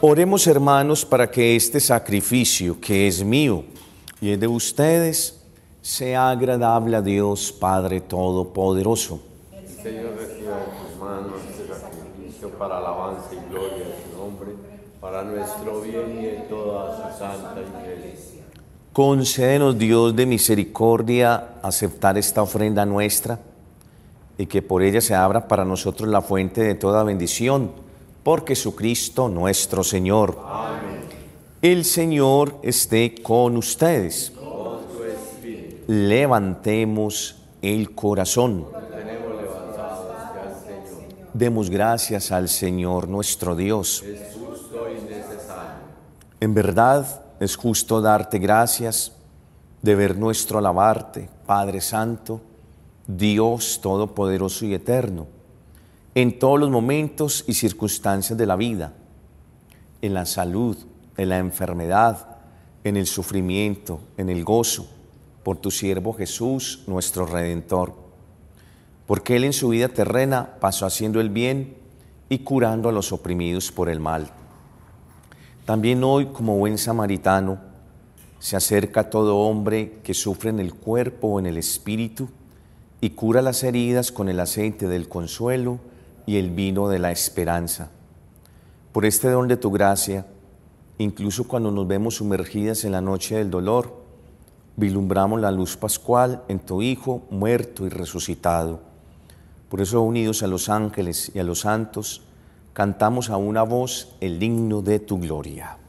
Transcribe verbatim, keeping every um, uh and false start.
Oremos, hermanos, para que este sacrificio que es mío y es de ustedes sea agradable a Dios Padre Todopoderoso. El Señor reciba de tus manos este sacrificio para alabanza y gloria de su nombre, para nuestro bien y de toda su santa iglesia. Concédenos, Dios de misericordia, aceptar esta ofrenda nuestra y que por ella se abra para nosotros la fuente de toda bendición. Por Jesucristo nuestro Señor. Amén. El Señor esté con ustedes. Con tu espíritu. Levantemos el corazón. Tenemos levantados hacia el Señor. Demos gracias al Señor nuestro Dios. Es justo y necesario. En verdad es justo darte gracias, deber nuestro alabarte, Padre Santo, Dios Todopoderoso y Eterno, en todos los momentos y circunstancias de la vida, en la salud, en la enfermedad, en el sufrimiento, en el gozo, por tu siervo Jesús, nuestro Redentor, porque Él en su vida terrena pasó haciendo el bien y curando a los oprimidos por el mal. También hoy, como buen samaritano, se acerca a todo hombre que sufre en el cuerpo o en el espíritu y cura las heridas con el aceite del consuelo y el vino de la esperanza. Por este don de tu gracia, incluso cuando nos vemos sumergidas en la noche del dolor, vislumbramos la luz pascual en tu Hijo muerto y resucitado. Por eso, unidos a los ángeles y a los santos, cantamos a una voz el himno de tu gloria.